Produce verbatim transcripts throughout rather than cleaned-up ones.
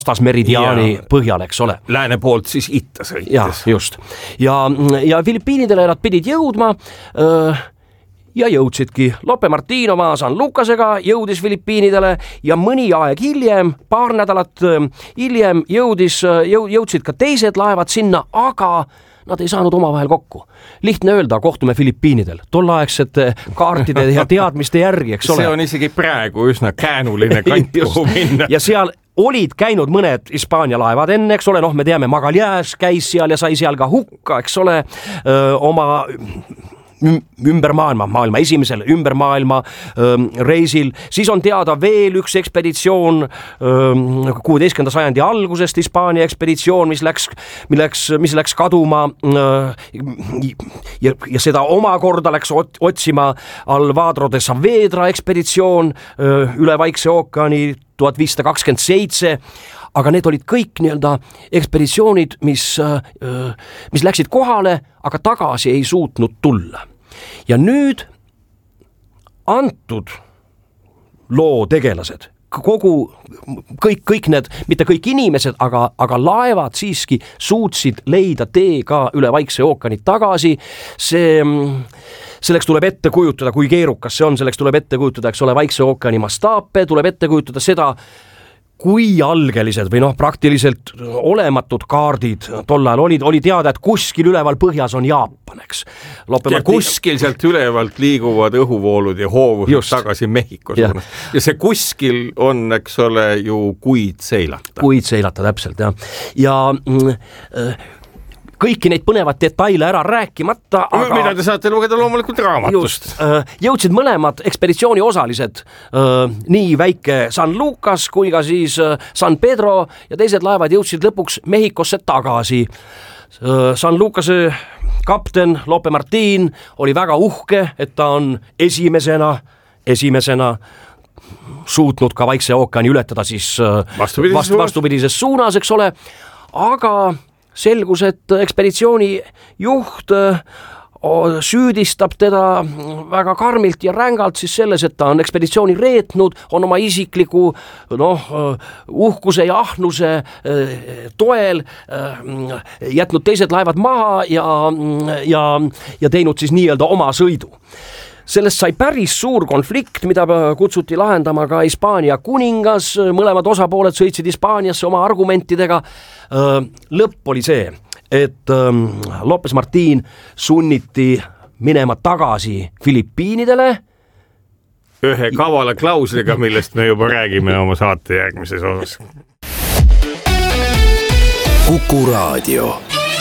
vastasmeridiaani põhjal, eks ole. Lääne poolt siis itta sõites. Ja, just. Ja, ja Filipiinidele nad pidid jõudma öö, ja jõudsidki. Lope Martin oma San Lucasega jõudis Filipiinidele ja mõni aeg hiljem, paar nädalat hiljem jõudis, jõudsid ka teised laevad sinna, aga nad ei saanud omavahel kokku. Lihtne öelda, kohtume Filipiinidel. Tollaegsete kaartide ja teadmiste järgi, eks ole. See on isegi praegu üsna käänuline kant, kuhu minna. Ja seal olid käinud mõned Hispaania laevad enne, eks ole, noh, me teame, Magallanes käis seal ja sai seal ka hukka, eks ole, öö, oma ümber maailma, maailma esimesel ümber maailma öö, reisil. Siis on teada veel üks ekspeditsioon, kuueteistkümnenda sajandi algusest Hispaania ekspeditsioon, mis läks, milleks, mis läks kaduma öö, ja, ja seda omakorda läks otsima Alvaro de Saavedra ekspeditsioon öö, üle Vaikse ookeani tuhat viissada kakskümmend seitse, aga need olid kõik nii-öelda ekspeditsioonid, mis, mis läksid kohale, aga tagasi ei suutnud tulla. Ja nüüd antud loo tegelased, kogu, kõik, kõik need, mitte kõik inimesed, aga, aga laevad siiski suutsid leida tee ka üle Vaikse ookeani tagasi. See, selleks tuleb ette kujutada, kui keerukas see on, selleks tuleb ette kujutada, eks ole, Vaikse ookeani mastaape, tuleb ette kujutada seda, kui algelised või noh, praktiliselt olematud kaardid tol ajal olid, oli teada, et kuskil üleval põhjas on Jaapan, eks. Lope ja Martin... kuskil sealt ülevalt liiguvad õhuvoolud ja hoovused tagasi Mehhikos. Ja. ja see kuskil on, eks ole, ju kuid seilata. Kuid seilata, täpselt, jah. Ja äh, kõiki neid põnevad detaile ära rääkimata, aga... Mida te saate lugeda loomulikult raamatust. Just, jõudsid mõlemad ekspeditsiooni osalised, nii väike San Lucas kui ka siis San Pedro ja teised laevad jõudsid lõpuks Mehhikosse tagasi. San Lucase kapten Lope Martin oli väga uhke, et ta on esimesena, esimesena suutnud ka Vaikse ookeani ületada siis vastupidises, vast, vastupidises suunas, eks ole, aga selgus, et ekspeditsiooni juht süüdistab teda väga karmilt ja rängalt siis selles, et ta on ekspeditsiooni reetnud, on oma isikliku noh, uhkuse ja ahnuse toel jätnud teised laevad maha ja, ja, ja teinud siis nii-öelda oma sõidu. Sellest sai päris suur konflikt, mida kutsuti lahendama ka Hispaania kuningas, mõlemad osapooled sõitsid Hispaaniasse oma argumentidega. Lõpp oli see, et Lopes Martin sunniti minema tagasi Filipiinidele. Ühe kavala klausliga, millest me juba räägime oma saate järgmises osas. Kuku Raadio.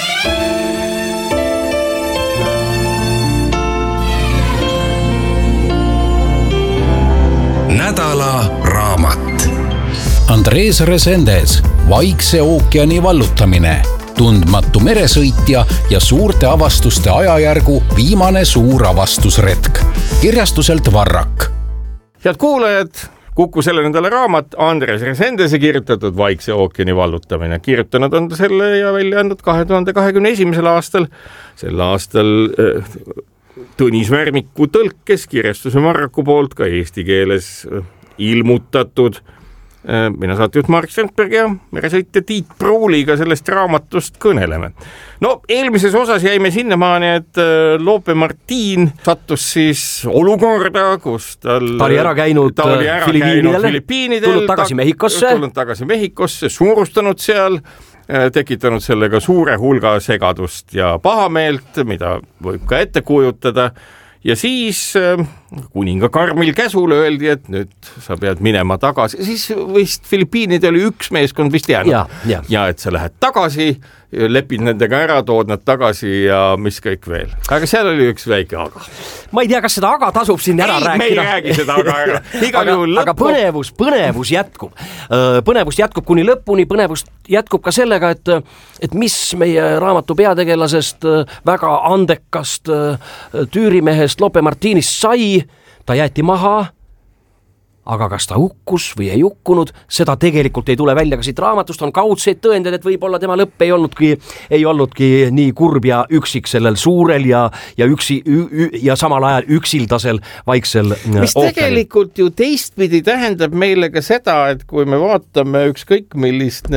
Nädala raamat. Andres Resendes, Vaikse ookeani vallutamine, tundmatu meresõitja ja suurte avastuste ajajärgu viimane suur avastusretk. Kirjastuselt Varrak. Head kuulajad, Kuku selle nädala raamat Andres Resendese kirjutatud Vaikse ookeani vallutamine. Kirjutanud on ta selle ja välja andnud kahe tuhande kahekümne esimesel aastal. Sel aastal äh, Tõnis Värmiku tõlkes kirjastuse Varraku poolt ka eesti keeles ilmutatud. Mina saatejuht Mark Strandberg ja meresõitja Tiit Pruuliga sellest raamatust kõneleme. No eelmises osas jäime sinnamaani, et Lope Martin sattus siis olukorda, kus tal... Ta oli ära käinud, ta oli ära käinud Filipiinidel, tulnud tagasi Mehhikosse, tulnud tagasi Mehhikosse, suurustanud seal, tekitanud sellega suure hulga segadust ja pahameelt, mida võib ka ette kujutada. Ja siis kuninga karmil käsul öeldi, et nüüd sa pead minema tagasi. Siis vist Filipiinid oli üks meeskond vist jäänud. Ja, ja. ja et sa lähed tagasi, lepid nendega ära, tood nad tagasi ja mis kõik veel. Aga seal oli üks väike aga. Ma ei tea, kas seda aga tasub siin ära ei, rääkida. Me ei räägi seda aga ära. aga, aga põnevus, põnevus jätkub. Põnevus jätkub kuni lõpuni, põnevus jätkub ka sellega, et, et mis meie raamatu peategelasest väga andekast tüürimehest Lope Martinist sai, ta jäeti maha, aga kas ta hukkus või ei hukkunud, seda tegelikult ei tule välja ka siit raamatust, on kaudseid tõendeid, et võib-olla tema lõpp ei olnudki, ei olnudki nii kurb ja üksik sellel suurel ja, ja, üksi, ü, ja samal ajal üksildasel Vaiksel mis ookeani. Tegelikult ju teistpidi tähendab meile ka seda, et kui me vaatame ükskõik millist